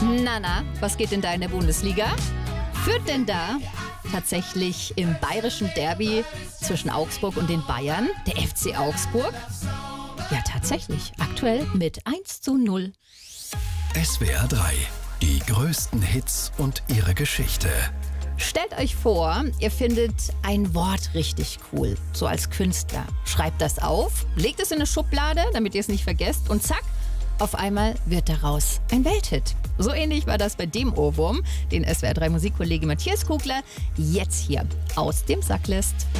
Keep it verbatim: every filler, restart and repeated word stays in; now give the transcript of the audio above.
Na, na, was geht denn da in der Bundesliga? Führt denn da tatsächlich im bayerischen Derby zwischen Augsburg und den Bayern der F C Augsburg? Ja, tatsächlich. Aktuell mit eins zu null. S W R drei. Die größten Hits und ihre Geschichte. Stellt euch vor, ihr findet ein Wort richtig cool, so als Künstler. Schreibt das auf, legt es in eine Schublade, damit ihr es nicht vergesst und zack, auf einmal wird daraus ein Welthit. So ähnlich war das bei dem Ohrwurm, den S W R drei Musikkollege Matthias Kugler jetzt hier aus dem Sack lässt.